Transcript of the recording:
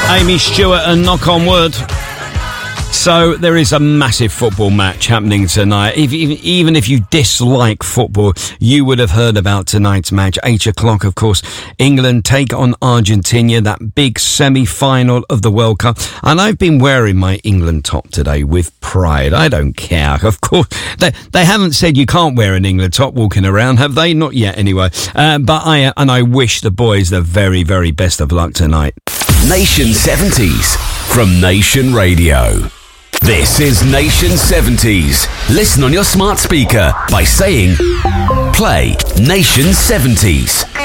Amy Stewart and Knock on Wood. So there is a massive football match happening tonight. Even if you dislike football, you would have heard about tonight's match. 8 o'clock, of course. England take on Argentina, that big semi-final of the World Cup. And I've been wearing my England top today with pride. I don't care. Of course, they haven't said you can't wear an England top walking around, have they? Not yet, anyway. But I wish the boys the very, very best of luck tonight. Nation 70s from Nation Radio. This is Nation 70s. Listen on your smart speaker by saying, play Nation 70s.